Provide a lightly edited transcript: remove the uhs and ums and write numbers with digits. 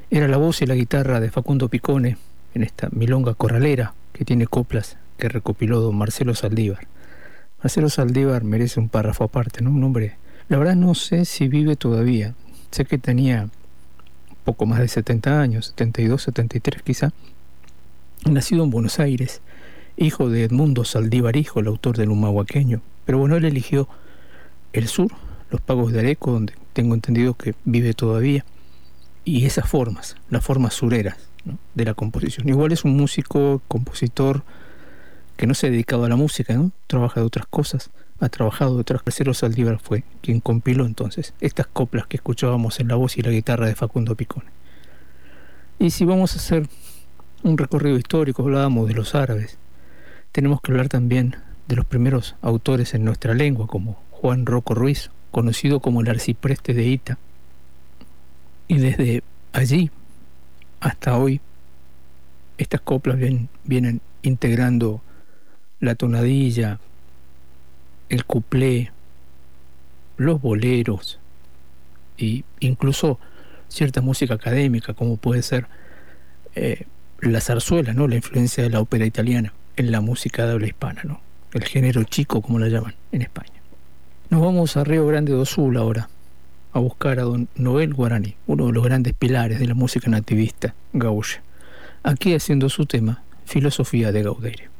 Era la voz y la guitarra de Facundo Picone en esta milonga corralera que tiene coplas que recopiló don Marcelo Saldívar. Marcelo Saldívar merece un párrafo aparte, ¿no? Un hombre, la verdad no sé si vive todavía. Sé que tenía poco más de 70 años, 72, 73 quizá. Nacido en Buenos Aires, hijo de Edmundo Saldívar Hijo, el autor del Humahuaqueño. Pero bueno, él eligió el sur, los Pagos de Areco, donde tengo entendido que vive todavía, y esas formas, las formas sureras, ¿no?, de la composición. Igual es un músico, compositor, que no se ha dedicado a la música, ¿no? Trabaja de otras cosas, ha trabajado de otras. Marcelo Saldívar fue quien compiló entonces estas coplas que escuchábamos en la voz y la guitarra de Facundo Picone. Y si vamos a hacer un recorrido histórico, hablábamos de los árabes, tenemos que hablar también de los primeros autores en nuestra lengua, como Juan Rocco Ruiz, conocido como el arcipreste de Ita. Y desde allí hasta hoy, estas coplas vienen integrando la tonadilla, el cuplé, los boleros e incluso cierta música académica, como puede ser la zarzuela, ¿no?, la influencia de la ópera italiana en la música de habla hispana, ¿no?, el género chico, como la llaman en España. Nos vamos a Río Grande do Sul ahora, a buscar a don Noel Guaraní, uno de los grandes pilares de la música nativista gaúcha, aquí haciendo su tema Filosofía de Gauderio.